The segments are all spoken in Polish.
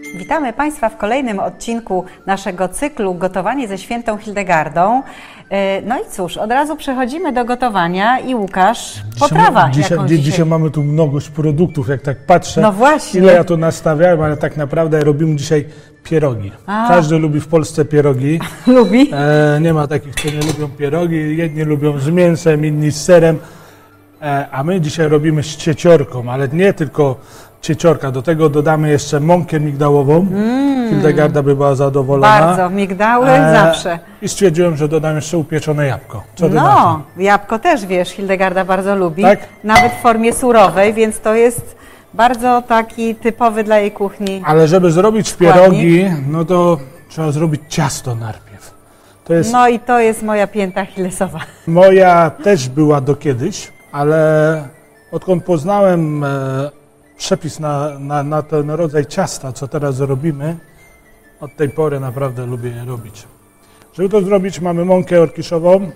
Witamy Państwa w kolejnym odcinku naszego cyklu Gotowanie ze świętą Hildegardą. No i cóż, od razu przechodzimy do gotowania i Łukasz, potrawa. Dzisiaj mamy tu mnogość produktów, jak tak patrzę, no właśnie. Ile ja to nastawiałem, ale tak naprawdę robimy dzisiaj pierogi. Każdy lubi w Polsce pierogi. Lubi? Nie ma takich, co nie lubią pierogi. Jedni lubią z mięsem, inni z serem. A my dzisiaj robimy z cieciorką, ale nie tylko cieciorka. Do tego dodamy jeszcze mąkę migdałową. Hildegarda by była zadowolona. Bardzo, migdały zawsze. I stwierdziłem, że dodam jeszcze upieczone jabłko. Co ty na to? Jabłko też, wiesz, Hildegarda bardzo lubi. Tak? Nawet w formie surowej, więc to jest bardzo taki typowy dla jej kuchni. Ale żeby zrobić pierogi, no to trzeba zrobić ciasto najpierw. No i to jest moja pięta achillesowa. Moja też była do kiedyś, ale odkąd poznałem przepis na ten rodzaj ciasta, co teraz robimy, od tej pory naprawdę lubię je robić. Żeby to zrobić, mamy mąkę orkiszową,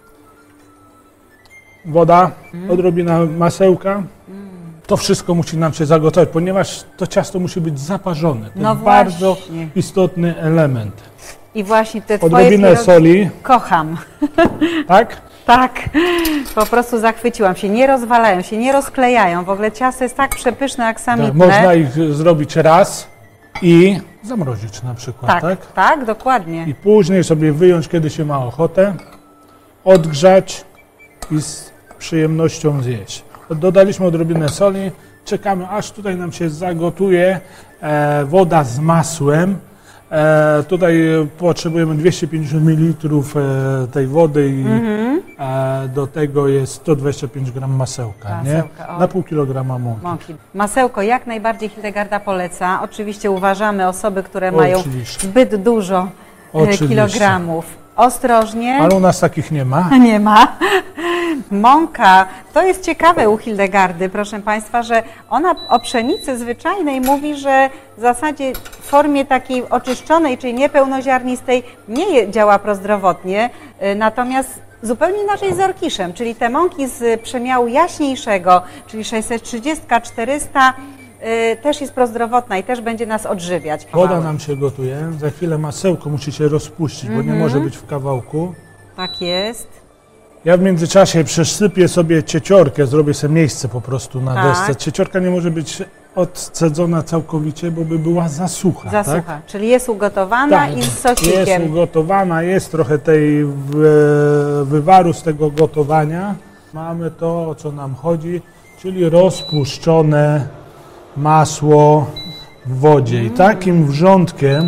woda, odrobina masełka. To wszystko musi nam się zagotować, ponieważ to ciasto musi być zaparzone. To jest bardzo istotny element. I właśnie te twoje odrobinę soli. Kocham. Tak? Tak, po prostu zachwyciłam się. Nie rozwalają się, nie rozklejają. W ogóle ciasto jest tak przepyszne, aksamitne. Można ich zrobić raz i zamrozić na przykład, tak? Tak, dokładnie. I później sobie wyjąć, kiedy się ma ochotę, odgrzać i z przyjemnością zjeść. Dodaliśmy odrobinę soli, czekamy, aż tutaj nam się zagotuje woda z masłem. Tutaj potrzebujemy 250 ml tej wody i do tego jest 125 g masełka, nie? Na pół kilograma mąki. Masełko jak najbardziej Hildegarda poleca. Oczywiście uważamy osoby, które mają zbyt dużo kilogramów. Ostrożnie. Ale u nas takich nie ma. Nie ma. Mąka, to jest ciekawe u Hildegardy, proszę Państwa, że ona o pszenicy zwyczajnej mówi, że w zasadzie w formie takiej oczyszczonej, czyli niepełnoziarnistej nie działa prozdrowotnie, natomiast zupełnie inaczej z orkiszem, czyli te mąki z przemiału jaśniejszego, czyli 630, 400, też jest prozdrowotna i też będzie nas odżywiać. Woda nam się gotuje, za chwilę masełko musi się rozpuścić, bo nie może być w kawałku. Tak jest. Ja w międzyczasie przesypię sobie cieciorkę, zrobię sobie miejsce po prostu na desce. Cieciorka nie może być odcedzona całkowicie, bo by była za sucha. Za sucha, czyli jest ugotowana i z sosikiem. Jest ugotowana, jest trochę tej wywaru z tego gotowania. Mamy to, o co nam chodzi, czyli rozpuszczone masło w wodzie. I takim wrzątkiem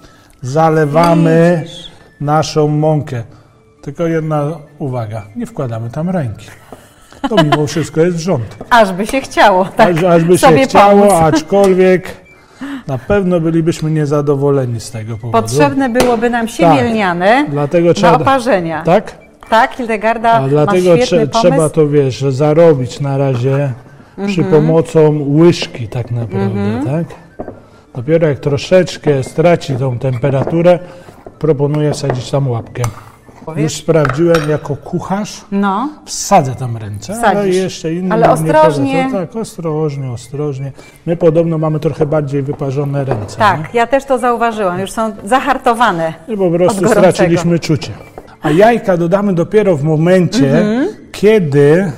zalewamy naszą mąkę. Tylko jedna uwaga, nie wkładamy tam ręki. To mimo wszystko jest wrzątek. Aż by się chciało, tak Aż by się chciało, pomóc. aczkolwiek na pewno bylibyśmy niezadowoleni z tego powodu. Potrzebne byłoby nam siemię lniane do oparzenia. Tak? Tak, Hildegarda ma dlatego świetny pomysł. trzeba to, zarobić na razie przy pomocą łyżki tak naprawdę, tak? Dopiero jak troszeczkę straci tą temperaturę, proponuję wsadzić tam łapkę. Już sprawdziłem jako kucharz, wsadzę tam ręce, ale jeszcze innym ale ostrożnie. Tak, ostrożnie. My podobno mamy trochę bardziej wyparzone ręce. Tak, nie? ja też to zauważyłam, już są zahartowane. I po prostu straciliśmy czucie. A jajka dodamy dopiero w momencie, kiedy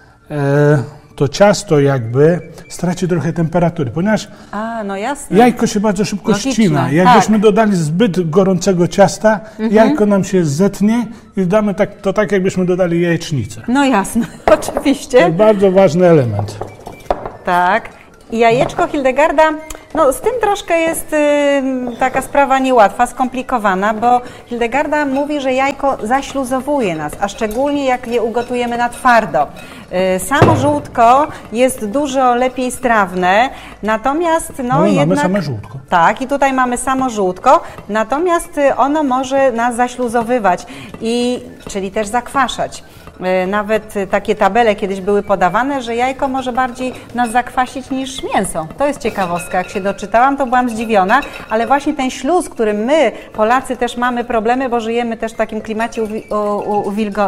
to ciasto jakby straci trochę temperatury, ponieważ jajko się bardzo szybko ścina. Jakbyśmy dodali zbyt gorącego ciasta, jajko nam się zetnie i damy tak jakbyśmy dodali jajecznicę. No jasne, oczywiście. To jest bardzo ważny element. Tak. I jajeczko Hildegarda, z tym troszkę jest taka sprawa niełatwa, skomplikowana, bo Hildegarda mówi, że jajko zaśluzowuje nas, a szczególnie jak je ugotujemy na twardo. Samo żółtko jest dużo lepiej strawne, natomiast mamy same żółtko. Tak, i tutaj mamy samo żółtko, natomiast ono może nas zaśluzowywać, czyli też zakwaszać. Nawet takie tabele kiedyś były podawane, że jajko może bardziej nas zakwasić niż mięso. To jest ciekawostka. Jak się doczytałam, to byłam zdziwiona, ale właśnie ten śluz, którym my, Polacy, też mamy problemy, bo żyjemy też w takim klimacie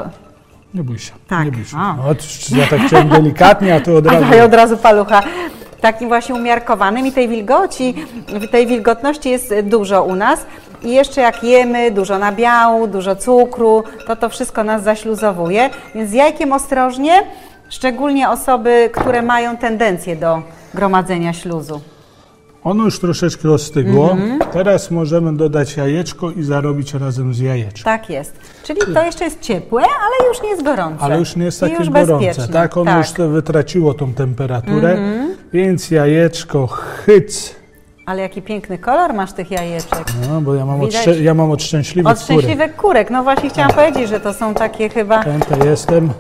Nie bój się, tak. nie bój się. Ja tak chciałem delikatnie, a tu od razu... Od razu palucha. takim właśnie umiarkowanym i tej wilgotności jest dużo u nas. I jeszcze jak jemy dużo nabiału, dużo cukru, to wszystko nas zaśluzowuje. Więc z jajkiem ostrożnie, szczególnie osoby, które mają tendencję do gromadzenia śluzu. Ono już troszeczkę ostygło. Teraz możemy dodać jajeczko i zarobić razem z jajeczkiem. Tak jest. Czyli to jeszcze jest ciepłe, ale już nie jest gorące. Ale już nie jest I takie już gorące. bezpieczne. Tak, ono już to wytraciło tą temperaturę. Więc jajeczko chyc. Ale jaki piękny kolor masz tych jajeczek. No, bo Widać. ja mam od szczęśliwych Od szczęśliwych kurek. No właśnie chciałam powiedzieć, że to są takie chyba Pęta jestem.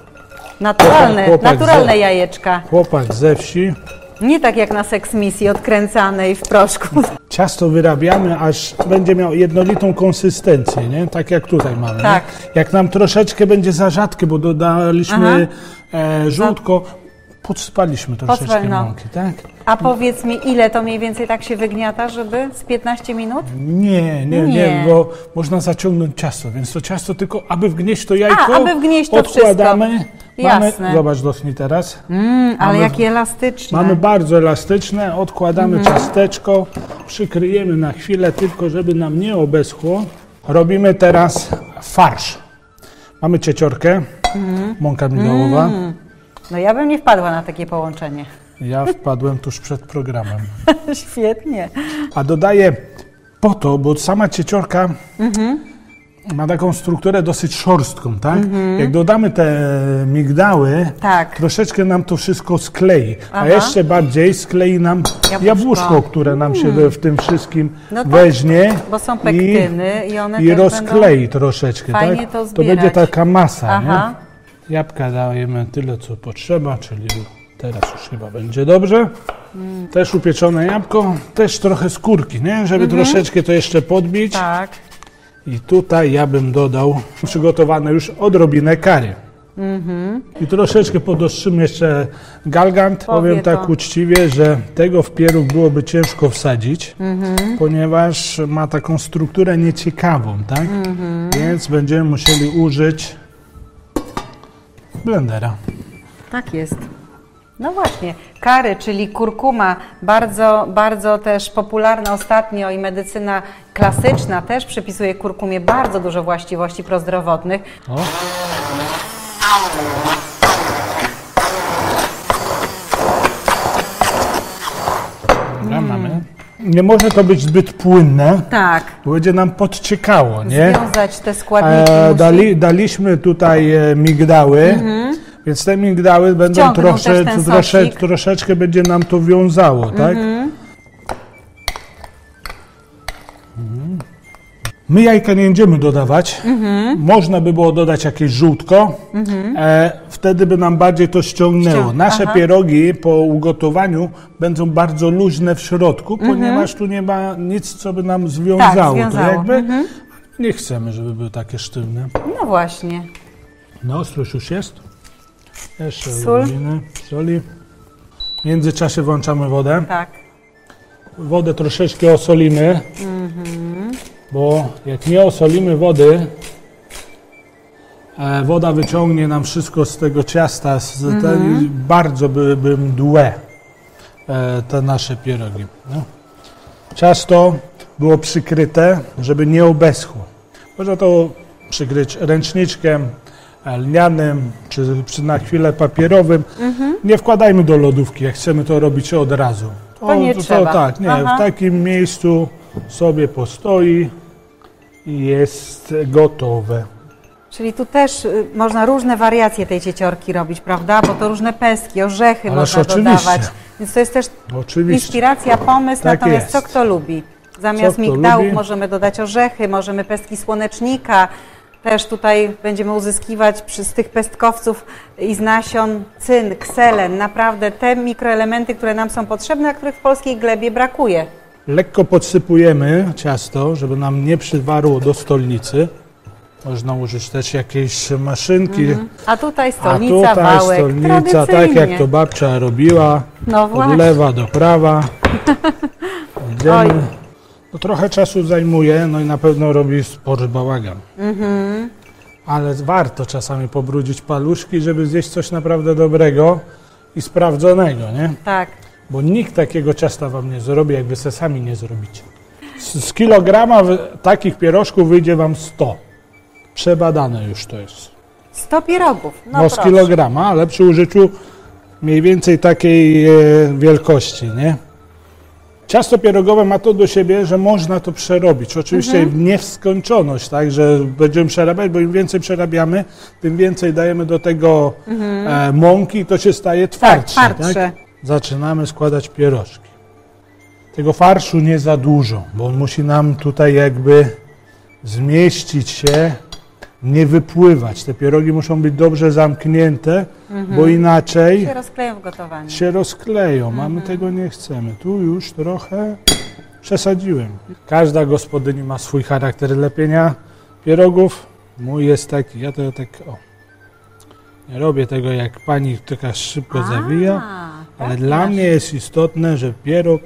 naturalne jajeczka. Chłopak ze wsi. Nie tak jak na Sex Misji odkręcanej w proszku. Ciasto wyrabiamy, aż będzie miał jednolitą konsystencję, nie? Tak jak tutaj mamy. Tak. Nie? Jak nam troszeczkę będzie za rzadkie, bo dodaliśmy żółtko, podsypaliśmy troszeczkę mąki, tak? A powiedz mi, ile to mniej więcej tak się wygniata, żeby z 15 minut? Nie, bo można zaciągnąć ciasto, więc to ciasto tylko, aby wgnieść to jajko, aby wgnieść to odkładamy. wszystko. Jasne. Zobacz, dotknij teraz. Ale jakie elastyczne. Mamy bardzo elastyczne, odkładamy ciasteczko, przykryjemy na chwilę tylko, żeby nam nie obeschło. Robimy teraz farsz. Mamy cieciorkę, mąka migdałowa. No ja bym nie wpadła na takie połączenie. Ja wpadłem tuż przed programem. Świetnie. A dodaję po to, bo sama cieciorka ma taką strukturę dosyć szorstką, tak? Jak dodamy te migdały, Tak. troszeczkę nam to wszystko sklei. A Aha. jeszcze bardziej sklei nam jabłuszko, które nam się w tym wszystkim No tak, weźmie bo są pektyny i one i też rozklei troszeczkę. fajnie tak? to To będzie zbierać. taka masa. Aha. Nie? Jabłka dajemy tyle, co potrzeba, czyli teraz już chyba będzie dobrze. Też upieczone jabłko, też trochę skórki, nie? Żeby troszeczkę to jeszcze podbić. Tak. I tutaj ja bym dodał przygotowane już odrobinę kary. I troszeczkę podostrzymy jeszcze galgant. Powiem tak to. uczciwie, że tego w pieróg byłoby ciężko wsadzić, ponieważ ma taką strukturę nieciekawą, tak? Więc będziemy musieli użyć blendera. Tak jest. No właśnie, kary, czyli kurkuma, bardzo, bardzo też popularna ostatnio i medycyna klasyczna też przypisuje kurkumie bardzo dużo właściwości prozdrowotnych. O. Dobra, mamy. Nie może to być zbyt płynne, Tak, bo będzie nam podciekało, nie? związać te składniki Daliśmy tutaj migdały, więc te migdały będą Wciągną też ten sosik. troszeczkę będzie nam to wiązało, tak? My jajka nie będziemy dodawać. Można by było dodać jakieś żółtko, wtedy by nam bardziej to ściągnęło. Nasze pierogi po ugotowaniu będą bardzo luźne w środku, ponieważ tu nie ma nic, co by nam związało. Tak, To jakby nie chcemy, żeby były takie sztywne. No właśnie. No, ostrość już jest. Jeszcze Sól. odrobinę soli. W międzyczasie włączamy wodę. Tak. Wodę troszeczkę osolimy, bo jak nie osolimy wody, woda wyciągnie nam wszystko z tego ciasta i bardzo by mdłe te nasze pierogi. No. Ciasto było przykryte, żeby nie obeschło. Można to przykryć ręczniczkiem lnianym, czy na chwilę papierowym. Nie wkładajmy do lodówki, jak chcemy to robić od razu. To nie trzeba. Tak, nie, w takim miejscu sobie postoi i jest gotowe. Czyli tu też można różne wariacje tej cieciorki robić, prawda? Bo to różne pestki, orzechy Ależ można oczywiście. dodawać. Więc to jest też Oczywiście. inspiracja, pomysł, Tak natomiast jest. co kto lubi. Zamiast Co kto migdałów lubi. możemy dodać orzechy, możemy pestki słonecznika. Też tutaj będziemy uzyskiwać z tych pestkowców i z nasion cynk, selen. Naprawdę te mikroelementy, które nam są potrzebne, a których w polskiej glebie brakuje. Lekko podsypujemy ciasto, żeby nam nie przywarło do stolnicy. Można użyć też jakiejś maszynki. A tutaj A stolnica, tutaj wałek, stolnica, tak tradycyjnie. jak to babcia robiła, No właśnie. od lewa do prawa. Oj. Idziemy. To trochę czasu zajmuje, no i na pewno robi spory bałagan. Ale warto czasami pobrudzić paluszki, żeby zjeść coś naprawdę dobrego i sprawdzonego, nie? Tak. bo nikt takiego ciasta wam nie zrobi, jak wy se sami nie zrobicie. Z kilograma takich pierożków wyjdzie wam 100. Przebadane już to jest. 100 pierogów. No z proszę. kilograma, ale przy użyciu mniej więcej takiej wielkości, nie? Ciasto pierogowe ma to do siebie, że można to przerobić. Oczywiście nie w skończoność, tak, że będziemy przerabiać, bo im więcej przerabiamy, tym więcej dajemy do tego mąki i to się staje twardsze. Tak, twardsze. Tak? Zaczynamy składać pierożki. Tego farszu nie za dużo, bo on musi nam tutaj jakby zmieścić się, nie wypływać. Te pierogi muszą być dobrze zamknięte, bo inaczej Się rozkleją w gotowaniu. się rozkleją, a my tego nie chcemy. Tu już trochę przesadziłem. Każda gospodyni ma swój charakter lepienia pierogów. Mój jest taki, ja to tak, nie robię tego jak pani, taka szybko zawija, ale tak dla masz. mnie jest istotne, że pierog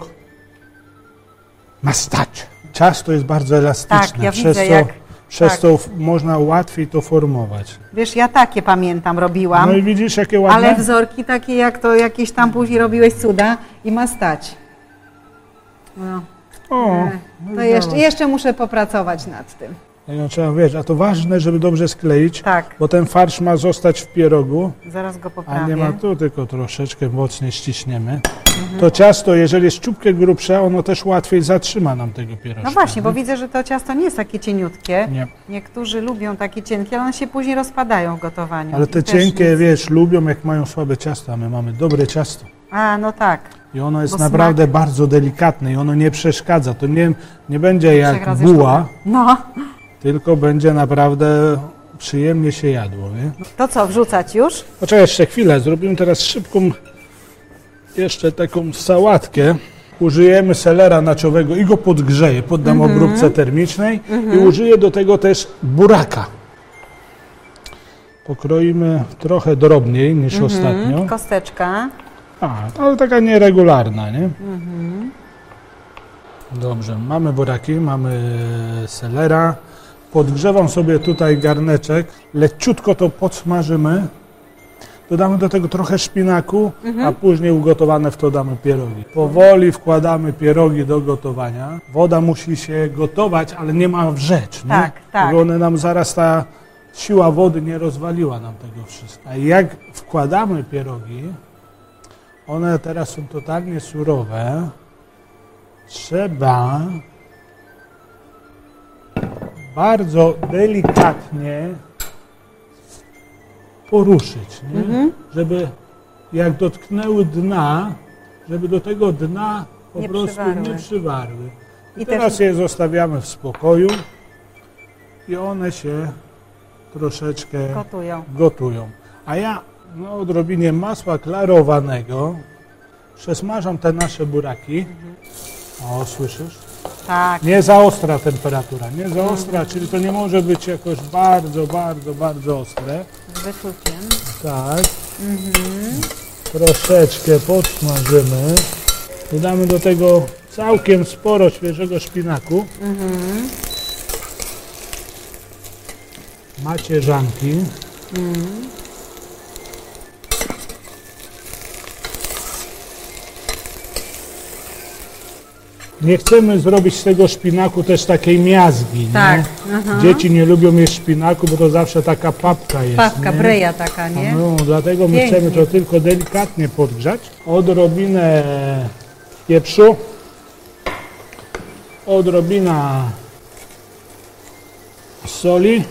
ma stać. Ciasto jest bardzo elastyczne, Tak, ja przez widzę, co, jak... przez tak. to można łatwiej to formować. Wiesz, ja takie pamiętam, robiłam. No i widzisz, jakie ładne? Ale wzorki takie, jak to jakieś tam później robiłeś cuda i ma stać. No, O, to jeszcze muszę popracować nad tym. no, trzeba wiedzieć, a to ważne, żeby dobrze skleić, Tak, bo ten farsz ma zostać w pierogu, zaraz go a poprawię. nie ma tu, tylko troszeczkę mocniej ściśniemy. To ciasto, jeżeli jest ciupkę grubsze, ono też łatwiej zatrzyma nam tego pierożka. No właśnie, bo nie? widzę, że to ciasto nie jest takie cieniutkie. Nie, Niektórzy lubią takie cienkie, ale one się później rozpadają w gotowaniu. ale I te też cienkie, nic. wiesz, lubią jak mają słabe ciasto, a my mamy dobre ciasto. A, no tak. I ono jest Bo naprawdę bardzo delikatne i ono nie przeszkadza. To nie będzie Trzech jak razy buła, sztuka. No, tylko będzie naprawdę przyjemnie się jadło. Nie? to co, wrzucać już? Poczekaj jeszcze chwilę, zrobimy teraz szybką jeszcze taką sałatkę. Użyjemy selera naczowego i go podgrzeję, poddam obróbce termicznej i użyję do tego też buraka. Pokroimy trochę drobniej niż ostatnio. Kosteczka. Ale taka nieregularna, nie? Dobrze, mamy buraki, mamy selera. Podgrzewam sobie tutaj garneczek, leciutko to podsmażymy. Dodamy do tego trochę szpinaku, a później ugotowane w to damy pierogi. Powoli wkładamy pierogi do gotowania. Woda musi się gotować, ale nie ma wrzeć, nie? Tak, tak. Bo one nam zaraz ta siła wody nie rozwaliła nam tego wszystkiego. A jak wkładamy pierogi, one teraz są totalnie surowe. Trzeba bardzo delikatnie poruszyć, nie? Żeby jak dotknęły dna, żeby do tego dna po Nie prostu przywarły. nie przywarły. I I teraz też- je zostawiamy w spokoju i one się troszeczkę gotują. A ja na odrobinie masła klarowanego przesmażam te nasze buraki. O, słyszysz? Tak. Nie za ostra temperatura, nie za ostra, czyli to nie może być jakoś bardzo, bardzo, bardzo ostre. Z wyczuciem. Tak. Troszeczkę podsmażymy. Dodamy do tego całkiem sporo świeżego szpinaku. Macierzanki. Nie chcemy zrobić z tego szpinaku też takiej miazgi, Tak. nie? Dzieci nie lubią jeść szpinaku, bo to zawsze taka papka jest, Papka, nie? bryja taka, nie? No, dlatego my Pięknie. chcemy to tylko delikatnie podgrzać. Odrobinę pieprzu, odrobina soli.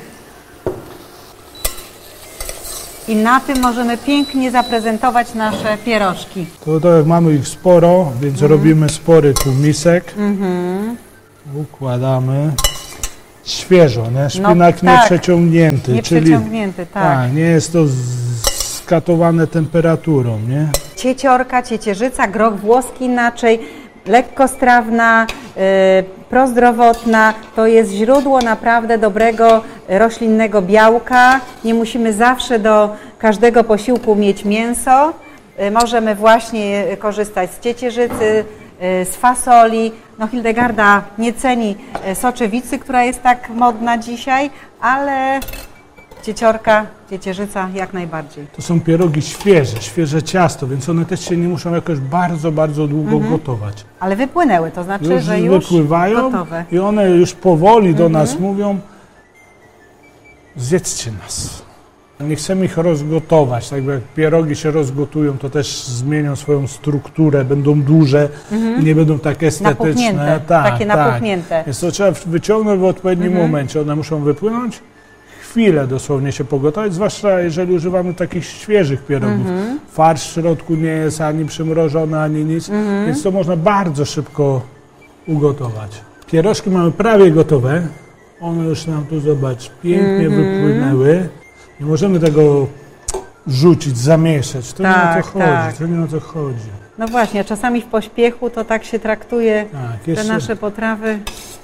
I na tym możemy pięknie zaprezentować nasze pierożki. To jak mamy ich sporo, więc robimy spory tłumisek. Układamy świeżo, nie? Szpinak No, tak. nieprzeciągnięty, Nie czyli przeciągnięty, tak. nie jest to skatowane temperaturą, nie? Cieciorka, ciecierzyca, groch włoski inaczej, lekkostrawna, prozdrowotna. To jest źródło naprawdę dobrego roślinnego białka. Nie musimy zawsze do każdego posiłku mieć mięso. Możemy właśnie korzystać z ciecierzycy, z fasoli. No Hildegarda nie ceni soczewicy, która jest tak modna dzisiaj, ale Cieciorka, ciecierzyca jak najbardziej. To są pierogi świeże ciasto, więc one też się nie muszą jakoś bardzo długo gotować. Ale wypłynęły, to znaczy, że już wypływają gotowe. i one już powoli do nas mówią: zjedzcie nas. Nie chcemy ich rozgotować, tak jak pierogi się rozgotują, to też zmienią swoją strukturę, będą duże i nie będą tak estetyczne. Napuchnięte, takie napuchnięte. Więc to trzeba wyciągnąć w odpowiednim momencie, one muszą wypłynąć, chwilę dosłownie się pogotować, zwłaszcza jeżeli używamy takich świeżych pierogów. Farsz w środku nie jest ani przymrożony, ani nic, więc to można bardzo szybko ugotować. Pierożki mamy prawie gotowe, one już nam tu, zobacz, pięknie wypłynęły. Nie możemy tego rzucić, zamieszać. To nie o to chodzi. To nie o to chodzi. No właśnie, czasami w pośpiechu to tak się traktuje te nasze potrawy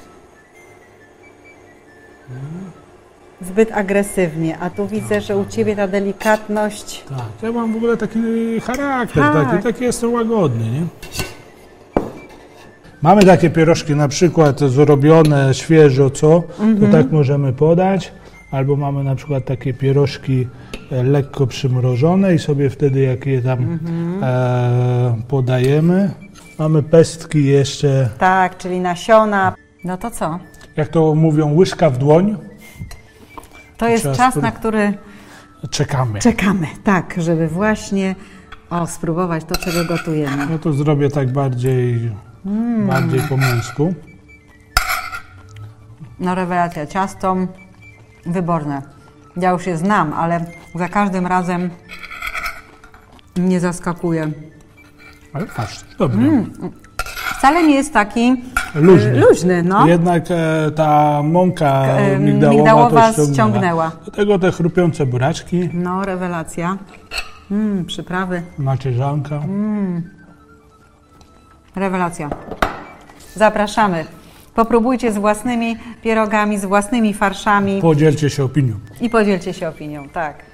zbyt agresywnie, a tu widzę, że u Ciebie ta delikatność. Tak, ja mam w ogóle taki charakter, taki jestem łagodny, nie? Mamy takie pierożki na przykład zrobione świeżo, to tak możemy podać. Albo mamy na przykład takie pierożki lekko przymrożone i sobie wtedy jak je tam podajemy. Mamy pestki jeszcze. Tak, czyli nasiona. No to co? Jak to mówią, łyżka w dłoń. To jest czas, na który czekamy. Czekamy, tak, żeby właśnie spróbować to, czego gotujemy. Ja to zrobię tak bardziej po męsku. No rewelacja, ciasto wyborne. Ja już je znam, ale za każdym razem mnie zaskakuje. Ale patrz, dobry. Wcale nie jest taki luźny. No. Jednak ta mąka migdałowa to ściągnęła. Do tego te chrupiące buraczki. No, rewelacja. Przyprawy. Macierzanka. Rewelacja. Zapraszamy. Popróbujcie z własnymi pierogami, z własnymi farszami. Podzielcie się opinią. I podzielcie się opinią, tak.